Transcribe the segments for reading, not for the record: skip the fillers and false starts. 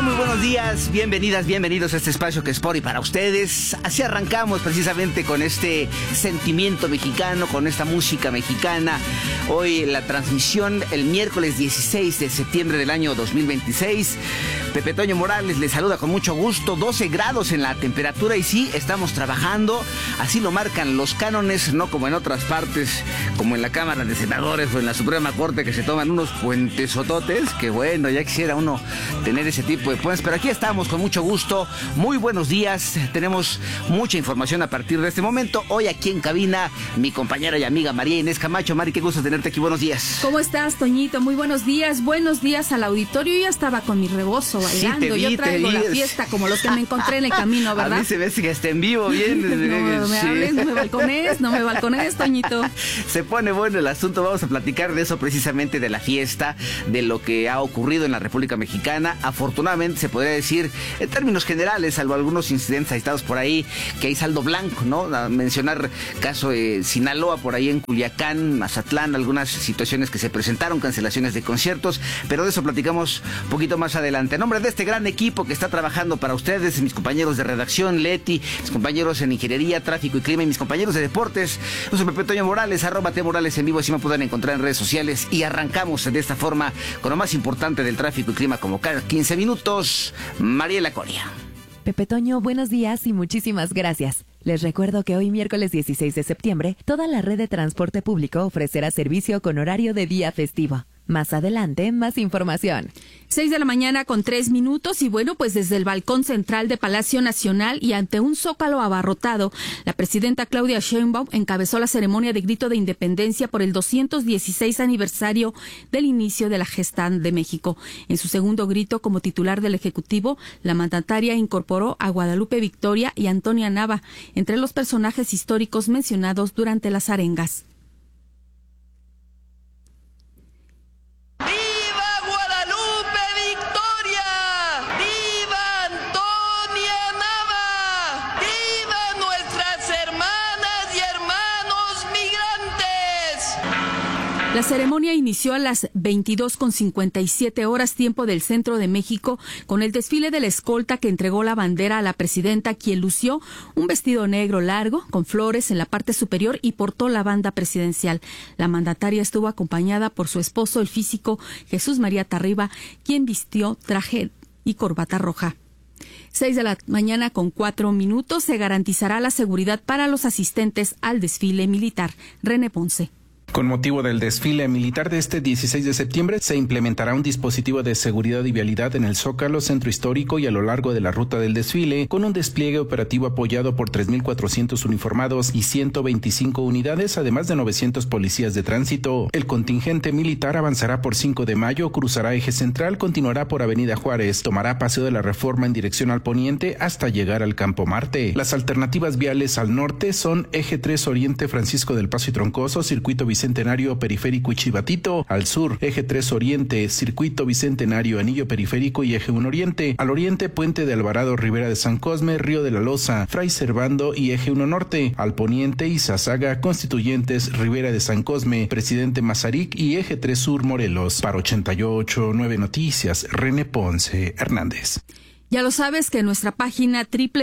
Muy buenos días, bienvenidas, bienvenidos a este espacio que es por y para ustedes. Así arrancamos precisamente con este sentimiento mexicano, con esta música mexicana. Hoy la transmisión el miércoles 16 de septiembre del año 2026. Pepe Toño Morales les saluda con mucho gusto. 12 grados en la temperatura y sí, estamos trabajando. Así lo marcan los cánones, no como en otras partes, como en la Cámara de Senadores o en la Suprema Corte, que se toman unos puentesototes, que bueno, ya quisiera uno tener ese tipo de puentes, pero aquí estamos con mucho gusto. Muy buenos días, tenemos mucha información a partir de este momento. Hoy aquí en cabina, mi compañera y amiga María Inés Camacho. Mari, qué gusto tenerte aquí, buenos días. ¿Cómo estás, Toñito? Muy buenos días al auditorio. Yo ya estaba con mi rebozo bailando, sí, yo traigo la fiesta como los que me encontré en el camino, ¿verdad? A mí se ve que está en vivo, bien. No me hables, no me balcones, Toñito. Se pone bueno el asunto, vamos a platicar de eso precisamente, de la fiesta, de lo que ha ocurrido en la República Mexicana. Afortunadamente se podría decir, en términos generales, salvo algunos incidentes aislados por ahí, que hay saldo blanco, ¿no? A mencionar caso de Sinaloa, por ahí en Culiacán, Mazatlán, algunas situaciones que se presentaron, cancelaciones de conciertos, pero de eso platicamos un poquito más adelante. En nombre de este gran equipo que está trabajando para ustedes, mis compañeros de redacción, Leti, mis compañeros en ingeniería, tráfico y clima, y mis compañeros de deportes, yo soy Pepe Toño Morales, @T_Morales en vivo, así me pueden encontrar en redes sociales, y arrancamos de esta forma con lo más importante del tráfico y clima, como cada 15 minutos, Mariela Coria. Pepe Toño, buenos días y muchísimas gracias. Les recuerdo que hoy miércoles 16 de septiembre, toda la red de transporte público ofrecerá servicio con horario de día festivo. Más adelante, más información. 6:03 a.m. y bueno, pues desde el balcón central de Palacio Nacional y ante un zócalo abarrotado, la presidenta Claudia Sheinbaum encabezó la ceremonia de grito de independencia por el 216 aniversario del inicio de la gesta de México. En su segundo grito como titular del Ejecutivo, la mandataria incorporó a Guadalupe Victoria y Antonia Nava entre los personajes históricos mencionados durante las arengas. La ceremonia inició a las 22:57 horas tiempo del centro de México con el desfile de la escolta que entregó la bandera a la presidenta, quien lució un vestido negro largo con flores en la parte superior y portó la banda presidencial. La mandataria estuvo acompañada por su esposo, el físico Jesús María Tarriba, quien vistió traje y corbata roja. 6:04 a.m. se garantizará la seguridad para los asistentes al desfile militar. René Ponce. Con motivo del desfile militar de este 16 de septiembre, se implementará un dispositivo de seguridad y vialidad en el Zócalo, Centro Histórico y a lo largo de la ruta del desfile, con un despliegue operativo apoyado por 3,400 uniformados y 125 unidades, además de 900 policías de tránsito. El contingente militar avanzará por 5 de Mayo, cruzará Eje Central, continuará por Avenida Juárez, tomará Paseo de la Reforma en dirección al poniente hasta llegar al Campo Marte. Las alternativas viales al norte son Eje 3 Oriente, Francisco del Paso y Troncoso, Circuito Bicentenario, Periférico y Chivatito. Al sur, Eje 3 Oriente, Circuito Bicentenario, Anillo Periférico y Eje 1 Oriente. Al oriente, Puente de Alvarado, Ribera de San Cosme, Río de la Loza, Fray Servando y Eje 1 Norte. Al poniente, Izazaga, Constituyentes, Ribera de San Cosme, Presidente Mazarik y Eje 3 Sur Morelos. Para 88.9 Noticias, René Ponce Hernández. Ya lo sabes que en nuestra página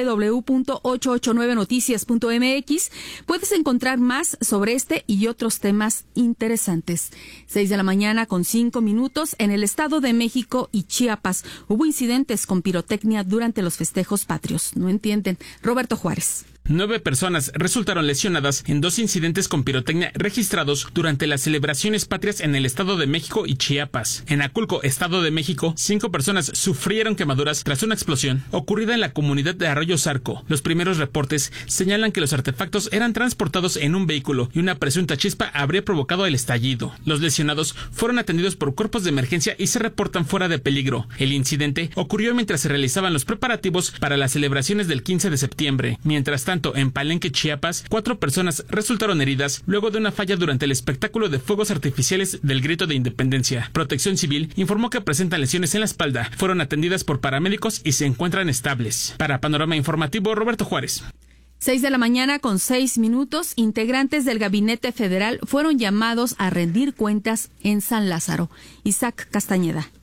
www.889noticias.mx puedes encontrar más sobre este y otros temas interesantes. 6:05 a.m. en el Estado de México y Chiapas hubo incidentes con pirotecnia durante los festejos patrios. No entienden. Roberto Juárez. 9 personas resultaron lesionadas en 2 incidentes con pirotecnia registrados durante las celebraciones patrias en el Estado de México y Chiapas. En Aculco, Estado de México, 5 personas sufrieron quemaduras tras una explosión ocurrida en la comunidad de Arroyo Zarco. Los primeros reportes señalan que los artefactos eran transportados en un vehículo y una presunta chispa habría provocado el estallido. Los lesionados fueron atendidos por cuerpos de emergencia y se reportan fuera de peligro. El incidente ocurrió mientras se realizaban los preparativos para las celebraciones del 15 de septiembre. Mientras tanto, en Palenque, Chiapas, 4 personas resultaron heridas luego de una falla durante el espectáculo de fuegos artificiales del Grito de Independencia. Protección Civil informó que presentan lesiones en la espalda, fueron atendidas por paramédicos y se encuentran estables. Para Panorama Informativo, Roberto Juárez. 6:06 a.m, integrantes del Gabinete Federal fueron llamados a rendir cuentas en San Lázaro. Isaac Castañeda.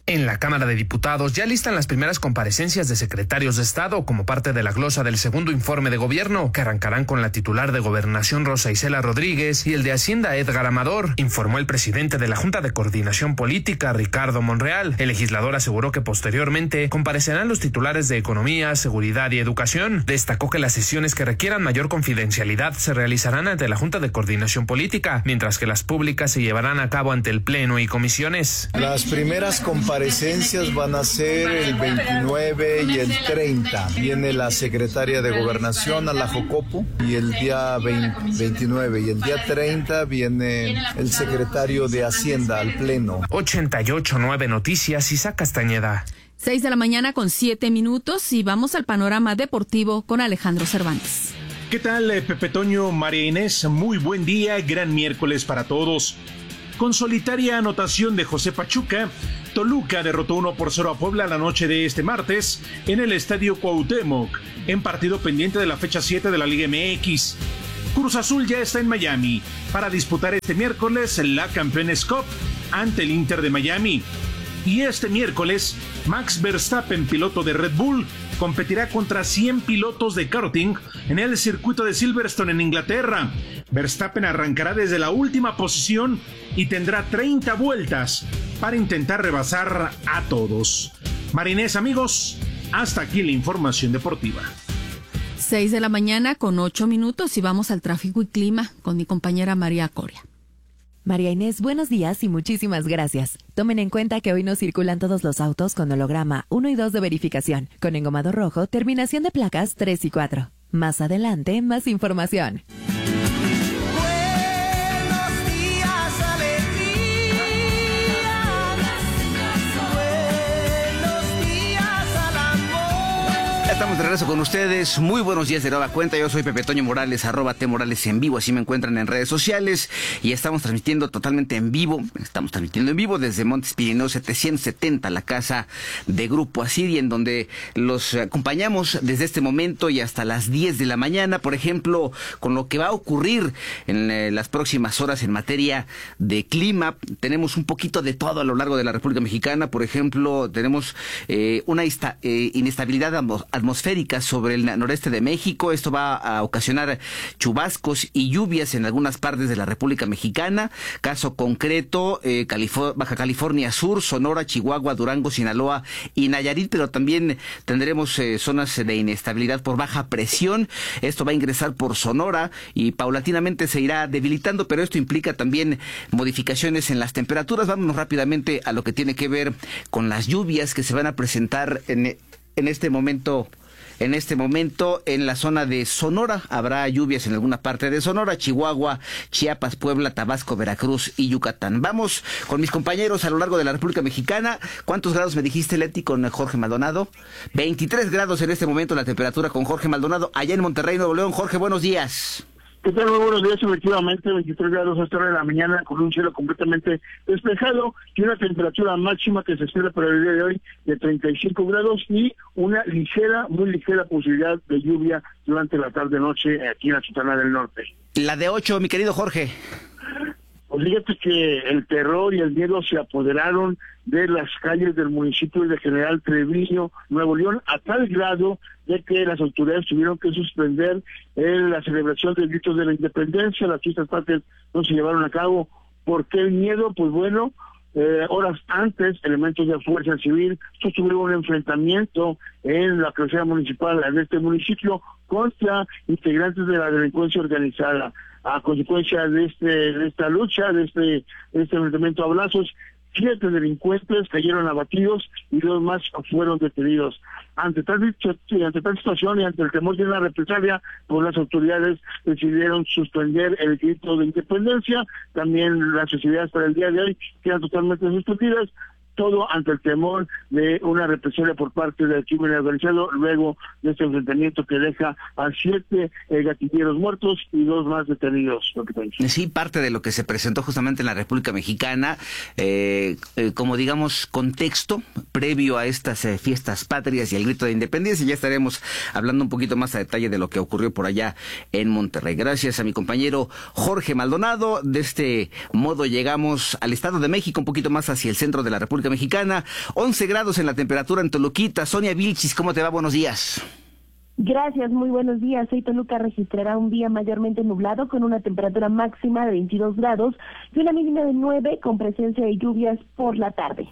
En la Cámara de Diputados ya listan las primeras comparecencias de secretarios de Estado como parte de la glosa del segundo informe de gobierno, que arrancarán con la titular de Gobernación Rosa Isela Rodríguez y el de Hacienda Edgar Amador, informó el presidente de la Junta de Coordinación Política, Ricardo Monreal. El legislador aseguró que posteriormente comparecerán los titulares de Economía, Seguridad y Educación. Destacó que las sesiones que requieran mayor confidencialidad se realizarán ante la Junta de Coordinación Política, mientras que las públicas se llevarán a cabo ante el Pleno y comisiones. Las primeras comparecencias van a ser el 29 y el 30. Viene la secretaria de Gobernación a la Jocopo y el día 29 y el día 30 viene el secretario de Hacienda al Pleno. 88.9 Noticias, Isaac Castañeda. 6 de la mañana con 7 minutos y vamos al panorama deportivo con Alejandro Cervantes. ¿Qué tal, Pepe Toño, María Inés? Muy buen día, gran miércoles para todos. Con solitaria anotación de José Pachuca, Toluca derrotó 1-0 a Puebla la noche de este martes en el Estadio Cuauhtémoc, en partido pendiente de la fecha 7 de la Liga MX. Cruz Azul ya está en Miami para disputar este miércoles la Campeones Cup ante el Inter de Miami. Y este miércoles, Max Verstappen, piloto de Red Bull, competirá contra 100 pilotos de karting en el circuito de Silverstone en Inglaterra. Verstappen arrancará desde la última posición y tendrá 30 vueltas para intentar rebasar a todos. Marinés, amigos, hasta aquí la información deportiva. 6 de la mañana con 8 minutos y vamos al tráfico y clima con mi compañera María Coria. María Inés, buenos días y muchísimas gracias. Tomen en cuenta que hoy no circulan todos los autos con holograma 1 y 2 de verificación, con engomado rojo, terminación de placas 3 y 4. Más adelante, más información. Estamos de regreso con ustedes. Muy buenos días de nueva cuenta. Yo soy Pepe Toño Morales, @T_Morales en vivo. Así me encuentran en redes sociales. Y estamos transmitiendo totalmente en vivo. Estamos transmitiendo en vivo desde Montes Pirineos 770, la casa de Grupo Asir, en donde los acompañamos desde este momento y hasta las 10 de la mañana. Por ejemplo, con lo que va a ocurrir en las próximas horas en materia de clima. Tenemos un poquito de todo a lo largo de la República Mexicana. Por ejemplo, tenemos una inestabilidad atmosférica sobre el noreste de México. Esto va a ocasionar chubascos y lluvias en algunas partes de la República Mexicana. Caso concreto, Baja California Sur, Sonora, Chihuahua, Durango, Sinaloa y Nayarit, pero también tendremos zonas de inestabilidad por baja presión. Esto va a ingresar por Sonora y paulatinamente se irá debilitando, pero esto implica también modificaciones en las temperaturas. Vámonos rápidamente a lo que tiene que ver con las lluvias que se van a presentar en este momento en la zona de Sonora. Habrá lluvias en alguna parte de Sonora, Chihuahua, Chiapas, Puebla, Tabasco, Veracruz y Yucatán. Vamos con mis compañeros a lo largo de la República Mexicana. ¿Cuántos grados me dijiste, Leti, con Jorge Maldonado? 23 grados en este momento la temperatura con Jorge Maldonado allá en Monterrey, Nuevo León. Jorge, buenos días. ¿Qué tal? Muy buenos días. Efectivamente, 23 grados a esta hora de la mañana con un cielo completamente despejado y una temperatura máxima que se espera para el día de hoy de 35 grados y una muy ligera posibilidad de lluvia durante la tarde-noche aquí en la Sultana del Norte. La de 8, mi querido Jorge. Pues fíjate que el terror y el miedo se apoderaron de las calles del municipio de General Treviño, Nuevo León, a tal grado de que las autoridades tuvieron que suspender la celebración del grito de la independencia. Las fiestas patrias no se llevaron a cabo. ¿Por qué el miedo? Pues bueno, horas antes, elementos de Fuerza Civil sostuvieron un enfrentamiento en la cabecera municipal de este municipio contra integrantes de la delincuencia organizada. A consecuencia de esta lucha, de este enfrentamiento a balazos, 7 delincuentes cayeron abatidos y 2 más fueron detenidos. Ante tal situación y ante el temor de una represalia, pues las autoridades decidieron suspender el grito de independencia. También las festividades para el día de hoy quedan totalmente suspendidas. Todo ante el temor de una represalia por parte del crimen organizado, luego de este enfrentamiento que deja a 7 gatilleros muertos y 2 más detenidos. Sí, parte de lo que se presentó justamente en la República Mexicana, como digamos contexto previo a estas fiestas patrias y el grito de independencia. Ya estaremos hablando un poquito más a detalle de lo que ocurrió por allá en Monterrey. Gracias a mi compañero Jorge Maldonado. De este modo llegamos al Estado de México, un poquito más hacia el centro de la República República Mexicana. 11 grados en la temperatura en Toluquita. Sonia Vilchis, ¿cómo te va? Buenos días. Gracias, muy buenos días. Hoy Toluca registrará un día mayormente nublado con una temperatura máxima de 22 grados y una mínima de 9 con presencia de lluvias por la tarde.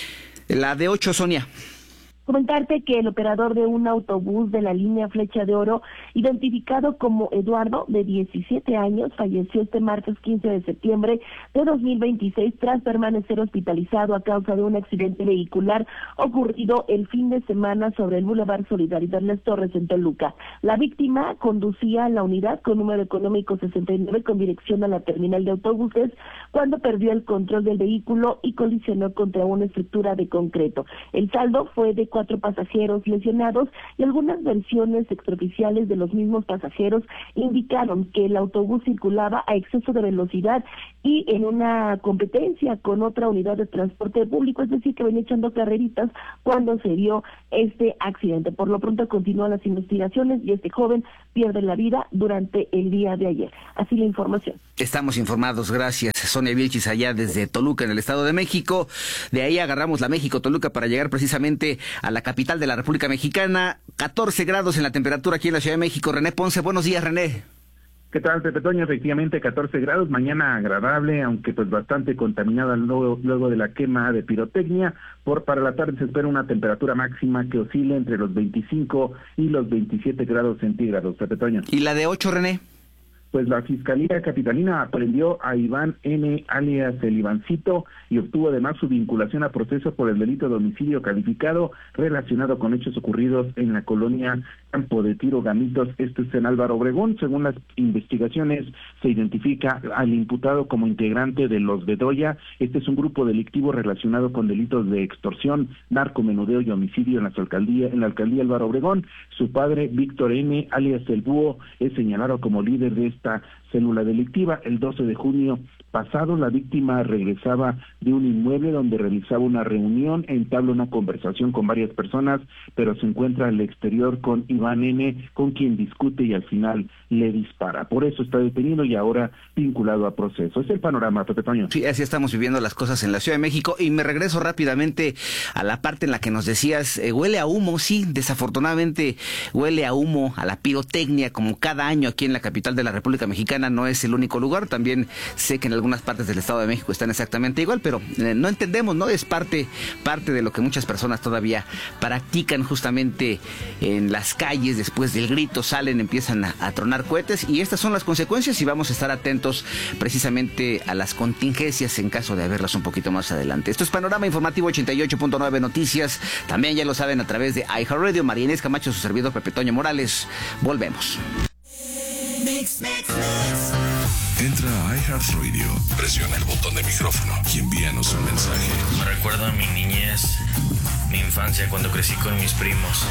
La de 8, Sonia. Comentarte que el operador de un autobús de la línea Flecha de Oro, identificado como Eduardo, de 17 años, falleció este martes 15 de septiembre de 2026 tras permanecer hospitalizado a causa de un accidente vehicular ocurrido el fin de semana sobre el Boulevard Solidaridad Las Torres en Toluca. La víctima conducía la unidad con número económico 69 con dirección a la terminal de autobuses cuando perdió el control del vehículo y colisionó contra una estructura de concreto. El saldo fue de 4 pasajeros lesionados y algunas versiones extraoficiales de los mismos pasajeros indicaron que el autobús circulaba a exceso de velocidad y en una competencia con otra unidad de transporte público, es decir, que venía echando carreritas cuando se dio este accidente. Por lo pronto continúan las investigaciones y este joven pierde la vida durante el día de ayer. Así la información. Estamos informados, gracias. Sonia Vilchis, allá desde Toluca, en el Estado de México. De ahí agarramos la México-Toluca para llegar precisamente a la capital de la República Mexicana. 14 grados en la temperatura aquí en la Ciudad de México. René Ponce, buenos días, René. ¿Qué tal, Pepe Toño? Efectivamente, 14 grados, mañana agradable, aunque pues bastante contaminada luego de la quema de pirotecnia. Para la tarde se espera una temperatura máxima que oscile entre los 25 y los 27 grados centígrados, Pepe Toño. ¿Y la de 8, René? Pues la Fiscalía Capitalina aprendió a Iván N., alias el Ivancito, y obtuvo además su vinculación a proceso por el delito de homicidio calificado relacionado con hechos ocurridos en la colonia Campo de Tiro Gamitos, esto es en Álvaro Obregón. Según las investigaciones, se identifica al imputado como integrante de los Bedoya. Este es un grupo delictivo relacionado con delitos de extorsión, narcomenudeo y homicidio en la alcaldía Álvaro Obregón. Su padre, Víctor N., alias el Búho, es señalado como líder de esta célula delictiva. El 12 de junio pasado, la víctima regresaba de un inmueble donde realizaba una reunión, entabla una conversación con varias personas, pero se encuentra al exterior con Iván N., con quien discute y al final le dispara. Por eso está detenido y ahora vinculado a proceso. Es el panorama, Pepe Toño. Sí, así estamos viviendo las cosas en la Ciudad de México. Y me regreso rápidamente a la parte en la que nos decías, huele a humo. Sí, desafortunadamente huele a humo, a la pirotecnia, como cada año aquí en la capital de la República Mexicana. No es el único lugar, también sé que en algunas partes del Estado de México están exactamente igual, pero no entendemos, ¿no? Es parte de lo que muchas personas todavía practican justamente en las calles. Después del grito salen, empiezan a tronar cohetes, y estas son las consecuencias, y vamos a estar atentos precisamente a las contingencias en caso de haberlas un poquito más adelante. Esto es Panorama Informativo 88.9 Noticias, también ya lo saben a través de iHeartRadio. María Inés Camacho, su servidor Pepe Toño Morales. Volvemos. Entra a iHeartRadio, presiona el botón de micrófono y envíanos un mensaje. Me recuerda a mi niñez, mi infancia cuando crecí con mis primos.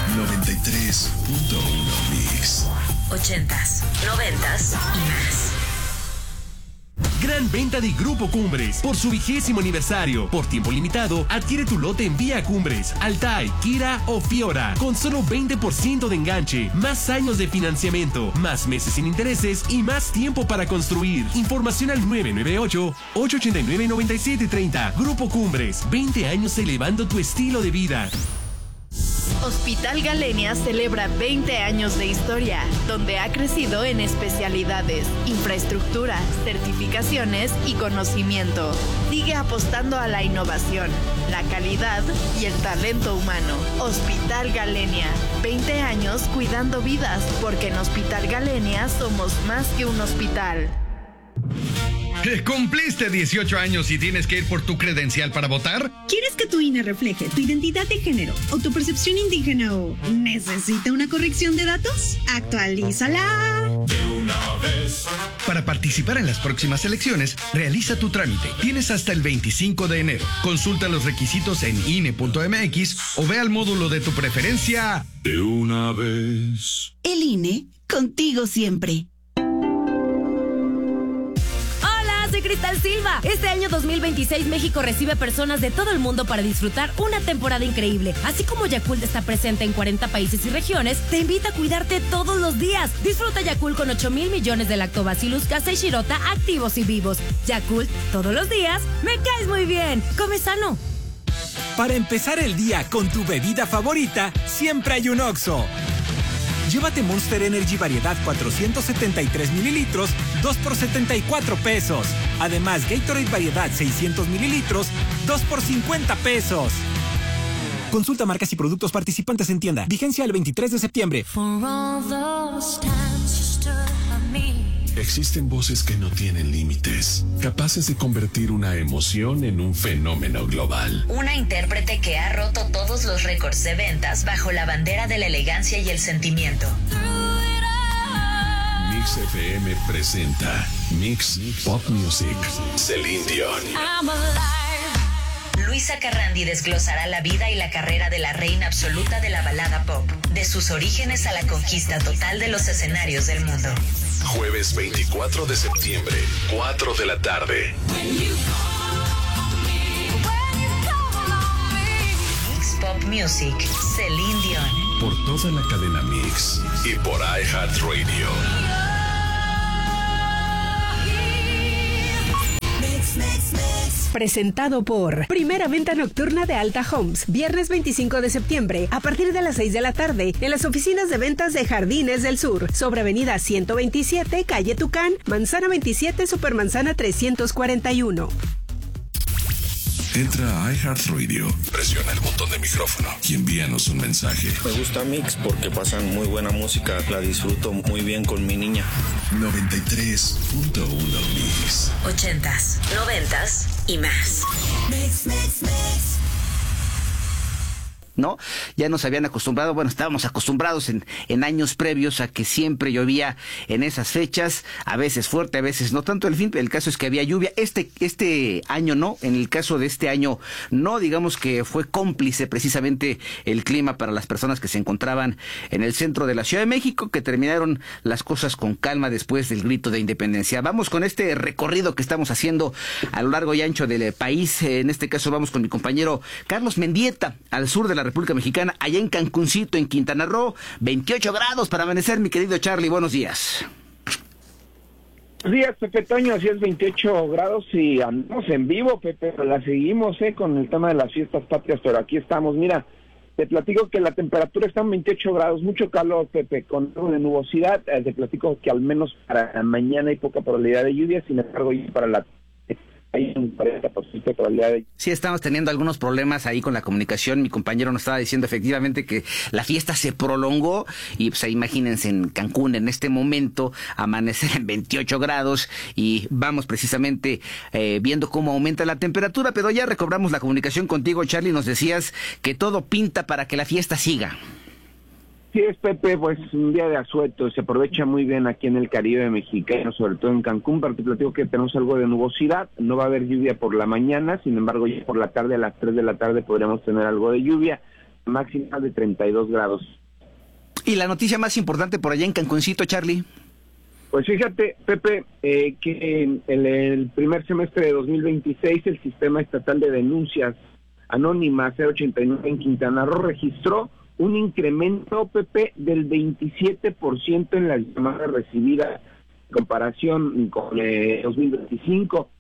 93.1 Mix. 80s, 90s y más. Gran venta de Grupo Cumbres. Por su 20º aniversario, por tiempo limitado, adquiere tu lote en Vía Cumbres, Altai, Kira o Fiora, con solo 20% de enganche, más años de financiamiento, más meses sin intereses y más tiempo para construir. Información al 998-889-9730. Grupo Cumbres, 20 años elevando tu estilo de vida. Hospital Galenia celebra 20 años de historia, donde ha crecido en especialidades, infraestructura, certificaciones y conocimiento. Sigue apostando a la innovación, la calidad y el talento humano. Hospital Galenia, 20 años cuidando vidas, porque en Hospital Galenia somos más que un hospital. ¿Cumpliste 18 años y tienes que ir por tu credencial para votar? ¿Quieres que tu INE refleje tu identidad de género o tu percepción indígena o necesita una corrección de datos? ¡Actualízala! De una vez. Para participar en las próximas elecciones, realiza tu trámite. Tienes hasta el 25 de enero. Consulta los requisitos en INE.mx o ve al módulo de tu preferencia. De una vez. El INE, contigo siempre. Cristal Silva. Este año 2026 México recibe personas de todo el mundo para disfrutar una temporada increíble. Así como Yakult está presente en 40 países y regiones, te invita a cuidarte todos los días. Disfruta Yakult con 8,000 millones de Lactobacillus casei shirota activos y vivos. Yakult, todos los días, me caes muy bien. Come sano. Para empezar el día con tu bebida favorita, siempre hay un Oxxo. Llévate Monster Energy variedad 473 mililitros, 2 por 74 pesos. Además, Gatorade variedad 600 mililitros, 2 por 50 pesos. Consulta marcas y productos participantes en tienda. Vigencia el 23 de septiembre. Existen voces que no tienen límites, capaces de convertir una emoción en un fenómeno global. Una intérprete que ha roto todos los récords de ventas bajo la bandera de la elegancia y el sentimiento. Mix FM presenta Mix Pop Music. Celine Dion. Luisa Carrandi desglosará la vida y la carrera de la reina absoluta de la balada pop, de sus orígenes a la conquista total de los escenarios del mundo. Jueves 24 de septiembre, 4 de la tarde. Mix Pop Music, Celine Dion. Por toda la cadena Mix y por iHeartRadio. Presentado por Primera Venta Nocturna de Alta Homes. Viernes 25 de septiembre, a partir de las 6 de la tarde, en las oficinas de ventas de Jardines del Sur, sobre Avenida 127, Calle Tucán, Manzana 27, Supermanzana 341. Entra a iHeartRadio, presiona el botón de micrófono y envíanos un mensaje. Me gusta Mix porque pasan muy buena música, la disfruto muy bien con mi niña. 93.1 Mix. 80s, 90s y más. Mix. ¿No? Ya nos habían acostumbrado, bueno, estábamos acostumbrados en años previos a que siempre llovía en esas fechas, a veces fuerte, a veces no tanto. El caso es que había lluvia. Este año no, en el caso de este año no, digamos que fue cómplice precisamente el clima para las personas que se encontraban en el centro de la Ciudad de México, que terminaron las cosas con calma después del grito de independencia. Vamos con este recorrido que estamos haciendo a lo largo y ancho del país. En este caso vamos con mi compañero Carlos Mendieta, al sur de la República Mexicana, allá en Cancuncito, en Quintana Roo. 28 grados para amanecer, mi querido Charlie, buenos días. Buenos días, Pepe Toño, así es, 28 grados y andamos en vivo, Pepe, la seguimos con el tema de las fiestas patrias, pero aquí estamos. Mira, te platico que la temperatura está en 28 grados, mucho calor, Pepe, con algo de nubosidad. Te platico que al menos para mañana hay poca probabilidad de lluvia, sin embargo, y para la hay un 40% de probabilidad de... Sí, estamos teniendo algunos problemas ahí con la comunicación. Mi compañero nos estaba diciendo efectivamente que la fiesta se prolongó y pues imagínense en Cancún en este momento amanecer en 28 grados y vamos precisamente viendo cómo aumenta la temperatura, pero ya recobramos la comunicación contigo, Charlie. Nos decías que todo pinta para que la fiesta siga. Sí, es, Pepe, pues un día de asueto, se aprovecha muy bien aquí en el Caribe mexicano, sobre todo en Cancún, pero te platico que tenemos algo de nubosidad, no va a haber lluvia por la mañana, sin embargo ya por la tarde, a las 3 de la tarde podríamos tener algo de lluvia, máxima de 32 grados. ¿Y la noticia más importante por allá en Cancuncito, Charlie? Pues fíjate, Pepe, que en el primer semestre de 2026 el Sistema Estatal de Denuncias Anónimas 089 en Quintana Roo registró un incremento, Pepe, del 27% en las llamadas recibidas en comparación con 2025.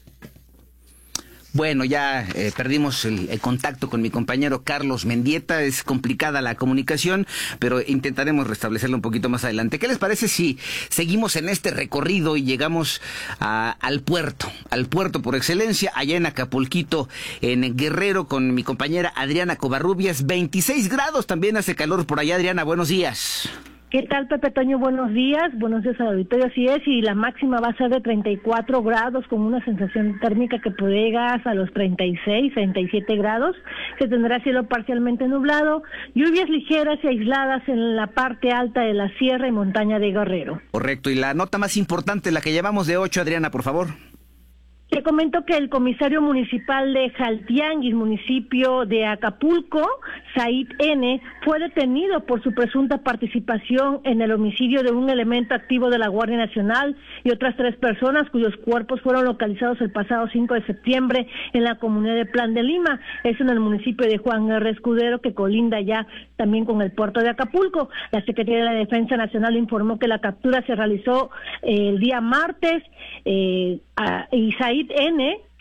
Bueno, ya perdimos el contacto con mi compañero Carlos Mendieta. Es complicada la comunicación, pero intentaremos restablecerlo un poquito más adelante. ¿Qué les parece si seguimos en este recorrido y llegamos al puerto por excelencia, allá en Acapulquito, en Guerrero, con mi compañera Adriana Covarrubias? 26 grados, también hace calor por allá. Adriana, buenos días. ¿Qué tal, Pepe Toño? Buenos días al auditorio, así es, y la máxima va a ser de 34 grados con una sensación térmica que puede llegar hasta los 36, 37 grados. Se tendrá cielo parcialmente nublado, lluvias ligeras y aisladas en la parte alta de la sierra y montaña de Guerrero. Correcto, y la nota más importante, la que llevamos de 8, Adriana, por favor. Te comento que el comisario municipal de Jaltianguis, municipio de Acapulco, Said N., fue detenido por su presunta participación en el homicidio de un elemento activo de la Guardia Nacional y otras 3 personas cuyos cuerpos fueron localizados el pasado 5 de septiembre en la comunidad de Plan de Lima. Es en el municipio de Juan R. Escudero, que colinda ya también con el puerto de Acapulco. La Secretaría de la Defensa Nacional informó que la captura se realizó el día martes y Said N.,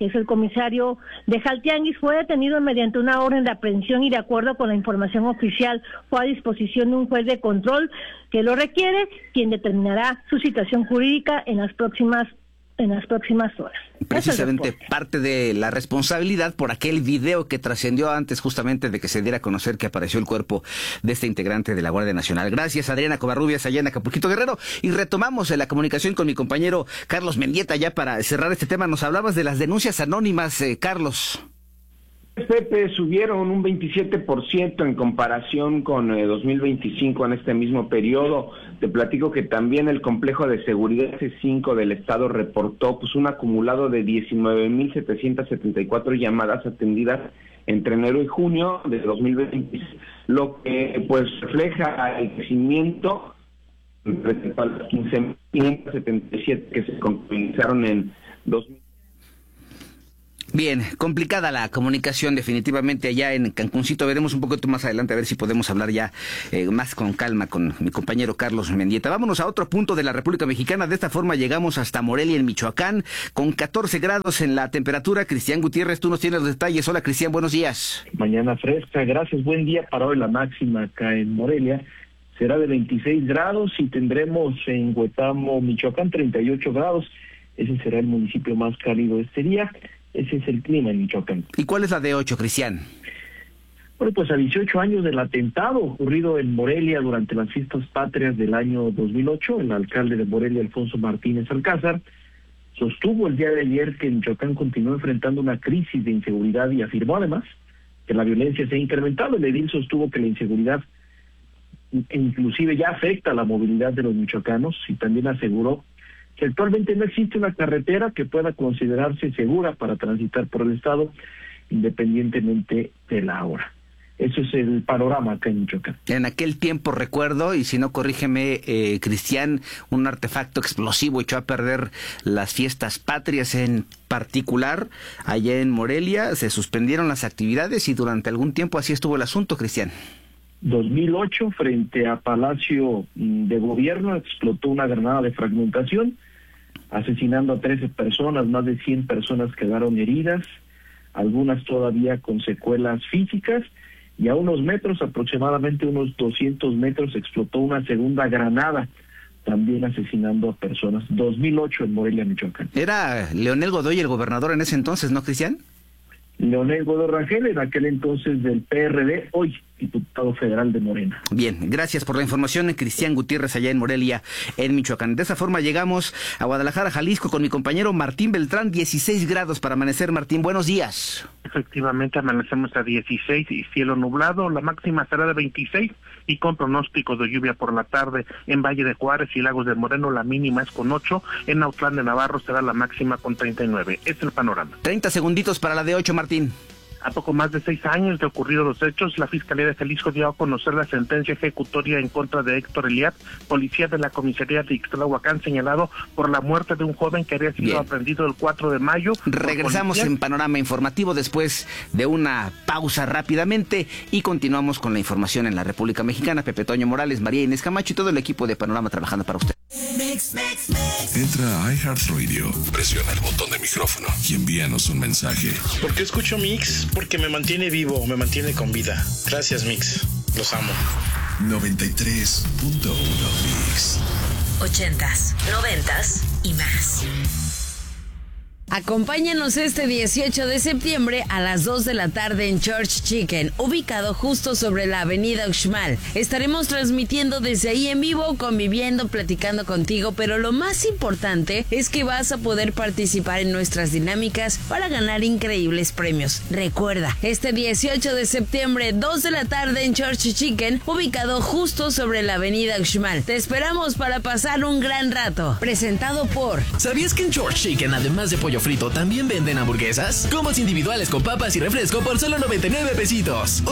que es el comisario de Jaltianguis, fue detenido mediante una orden de aprehensión y de acuerdo con la información oficial fue a disposición de un juez de control que lo requiere, quien determinará su situación jurídica en las próximas horas. Precisamente parte de la responsabilidad por aquel video que trascendió antes justamente de que se diera a conocer que apareció el cuerpo de este integrante de la Guardia Nacional. Gracias, Adriana Covarrubias, allá en Acapulquito, Guerrero. Y retomamos la comunicación con mi compañero Carlos Mendieta ya para cerrar este tema. Nos hablabas de las denuncias anónimas, Carlos. Pepe, subieron un 27% en comparación con 2025 en este mismo periodo. Te platico que también el complejo de seguridad C5 del estado reportó un acumulado de 19,774 llamadas atendidas entre enero y junio de 2026, lo que refleja el crecimiento respecto a las 15,577 que se contabilizaron en 2026. Bien, complicada la comunicación definitivamente allá en Cancuncito. Veremos un poquito más adelante a ver si podemos hablar ya más con calma con mi compañero Carlos Mendieta. Vámonos a otro punto de la República Mexicana. De esta forma llegamos hasta Morelia, en Michoacán, con 14 grados en la temperatura. Cristian Gutiérrez, tú nos tienes los detalles. Hola, Cristian, buenos días. Mañana fresca, gracias. Buen día para hoy. La máxima acá en Morelia será de 26 grados y tendremos en Huetamo, Michoacán, 38 grados. Ese será el municipio más cálido este día. Ese es el clima en Michoacán. ¿Y cuál es la de 8, Cristian? Bueno, pues a 18 años del atentado ocurrido en Morelia durante las fiestas patrias del año 2008, el alcalde de Morelia, Alfonso Martínez Alcázar, sostuvo el día de ayer que Michoacán continúa enfrentando una crisis de inseguridad y afirmó además que la violencia se ha incrementado. El edil sostuvo que la inseguridad inclusive ya afecta a la movilidad de los michoacanos y también aseguró que actualmente no existe una carretera que pueda considerarse segura para transitar por el estado, independientemente de la hora. Eso es el panorama acá en Michoacán. En aquel tiempo recuerdo, y si no corrígeme, Cristian, un artefacto explosivo echó a perder las fiestas patrias, en particular allá en Morelia. Se suspendieron las actividades y durante algún tiempo así estuvo el asunto, Cristian. 2008, frente a Palacio de Gobierno, explotó una granada de fragmentación, asesinando a 13 personas, más de 100 personas quedaron heridas, algunas todavía con secuelas físicas, y a unos metros, aproximadamente unos 200 metros, explotó una segunda granada, también asesinando a personas. 2008 en Morelia, Michoacán. Era Leonel Godoy el gobernador en ese entonces, ¿no, Cristian? Leonel Godoy Rangel, en aquel entonces del PRD, hoy diputado federal de Morena. Bien, gracias por la información, Cristian Gutiérrez, allá en Morelia, en Michoacán. De esa forma llegamos a Guadalajara, Jalisco, con mi compañero Martín Beltrán. 16 grados para amanecer. Martín, buenos días. Efectivamente, amanecemos a 16 y cielo nublado. La máxima será de 26 y con pronóstico de lluvia por la tarde en Valle de Juárez y Lagos de Moreno. La mínima es con 8. En Autlán de Navarro será la máxima con 39. Es el panorama. 30 segunditos para la de 8, Martín. A poco más de 6 años de ocurridos los hechos, la Fiscalía de Jalisco dio a conocer la sentencia ejecutoria en contra de Héctor Eliat, policía de la comisaría de Ixtlahuacán, señalado por la muerte de un joven que había sido aprendido el 4 de mayo. Regresamos en Panorama Informativo después de una pausa rápidamente y continuamos con la información en la República Mexicana. Pepe Toño Morales, María Inés Camacho y todo el equipo de Panorama trabajando para usted. Entra a iHeartRadio, presiona el botón de micrófono y envíanos un mensaje. ¿Por qué escucho Mix? Porque me mantiene vivo, me mantiene con vida. Gracias, Mix. Los amo. 93.1 Mix. 80s, 90s y más. Acompáñanos este 18 de septiembre a las 2 de la tarde en Church Chicken, ubicado justo sobre la avenida Uxmal. Estaremos transmitiendo desde ahí en vivo, conviviendo, platicando contigo, pero lo más importante es que vas a poder participar en nuestras dinámicas para ganar increíbles premios. Recuerda, este 18 de septiembre, 2 de la tarde en Church Chicken, ubicado justo sobre la avenida Uxmal. Te esperamos para pasar un gran rato. Presentado por... ¿Sabías que en Church Chicken, además de pollo frito, también venden hamburguesas? Combos individuales con papas y refresco por solo 99 pesitos.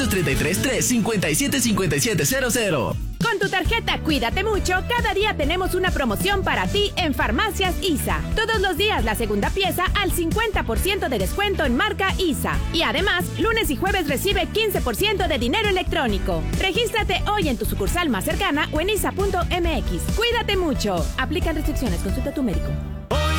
833-357-5700. Con tu tarjeta Cuídate Mucho, cada día tenemos una promoción para ti en Farmacias ISA. Todos los días la segunda pieza al 50% de descuento en marca ISA. Y además, lunes y jueves recibe 15% de dinero electrónico. Regístrate hoy en tu sucursal más cercana o en isa.mx. Cuídate mucho. Aplican restricciones. Consulta a tu médico.